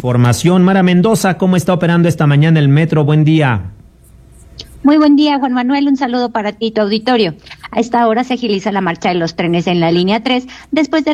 información. Mara Mendoza, ¿cómo está operando esta mañana el metro? Buen día. Muy buen día, Juan Manuel. Un saludo para ti y tu auditorio. A esta hora se agiliza la marcha de los trenes en la línea 3 después de